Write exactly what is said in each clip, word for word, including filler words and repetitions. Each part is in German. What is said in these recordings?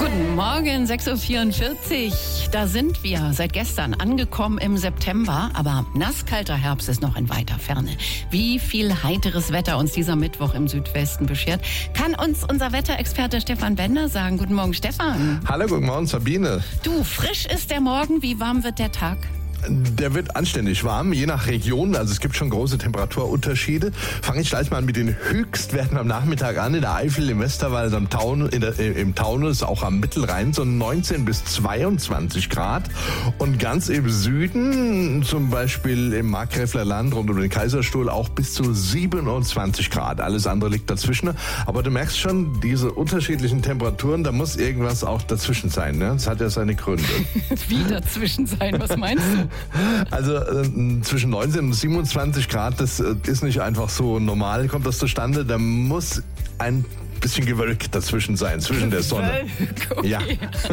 Guten Morgen, sechs Uhr vierundvierzig. Da sind wir seit gestern angekommen im September, aber nasskalter Herbst ist noch in weiter Ferne. Wie viel heiteres Wetter uns dieser Mittwoch im Südwesten beschert, kann uns unser Wetterexperte Stefan Bender sagen. Guten Morgen, Stefan. Hallo, guten Morgen, Sabine. Du, frisch ist der Morgen, wie warm wird der Tag? Der wird anständig warm, je nach Region. Also es gibt schon große Temperaturunterschiede. Fange ich gleich mal mit den Höchstwerten am Nachmittag an. In der Eifel, im Westerwald, am Taunus, in der, im Taunus, auch am Mittelrhein, so neunzehn bis zweiundzwanzig Grad. Und ganz im Süden, zum Beispiel im Markgräfler Land rund um den Kaiserstuhl, auch bis zu siebenundzwanzig Grad. Alles andere liegt dazwischen. Aber du merkst schon, diese unterschiedlichen Temperaturen, da muss irgendwas auch dazwischen sein. Ne? Das hat ja seine Gründe. Wie dazwischen sein? Was meinst du? Also äh, zwischen neunzehn und siebenundzwanzig Grad, das äh, ist nicht einfach so normal, kommt das zustande. Da muss ein bisschen Gewölk dazwischen sein, zwischen der Sonne. Okay. Ja.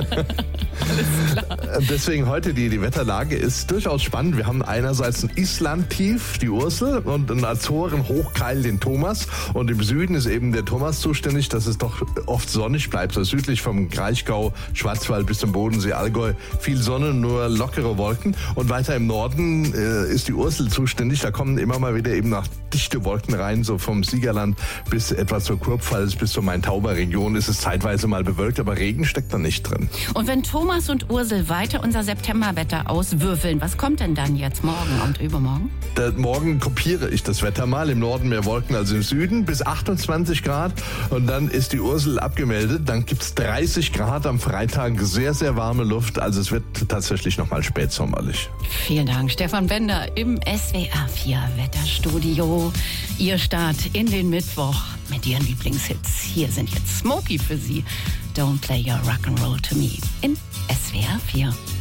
Alles klar. Deswegen heute die, die Wetterlage ist durchaus spannend. Wir haben einerseits ein Islandtief, die Ursel, und einen Azoren Hochkeil, den Thomas. Und im Süden ist eben der Thomas zuständig, dass es doch oft sonnig bleibt. So südlich vom Kraichgau, Schwarzwald bis zum Bodensee, Allgäu, viel Sonne, nur lockere Wolken. Und weiter im Norden äh, ist die Ursel zuständig. Da kommen immer mal wieder eben nach dichte Wolken rein, so vom Siegerland bis etwa zur Kurpfalz, bis zur Main-Tauber-Region ist es zeitweise mal bewölkt, aber Regen steckt da nicht drin. Und wenn Thomas und Ursel weiter unser Septemberwetter auswürfeln, was kommt denn dann jetzt morgen und übermorgen? Da, morgen kopiere ich das Wetter mal. Im Norden mehr Wolken als im Süden, bis achtundzwanzig Grad. Und dann ist die Ursel abgemeldet. Dann gibt's dreißig Grad am Freitag, sehr, sehr warme Luft. Also es wird tatsächlich nochmal spätsommerlich. Vielen Dank, Stefan Bender im S W R vier Wetterstudio. Ihr Start in den Mittwoch mit Ihren Lieblingshits. Hier sind jetzt Smokey für Sie. Don't play your rock'n'roll to me in S W R vier.